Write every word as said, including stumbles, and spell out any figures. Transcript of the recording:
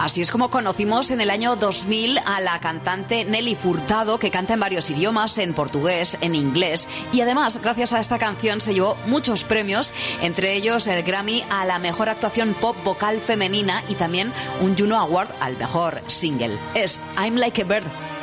Así es como conocimos en el año dos mil a la cantante Nelly Furtado, que canta en varios idiomas, en portugués, en inglés, y además, gracias a esta canción, se llevó muchos premios, entre ellos el Grammy a la mejor actuación pop vocal femenina y también un Juno Award al mejor single. Es I'm Like a Bird.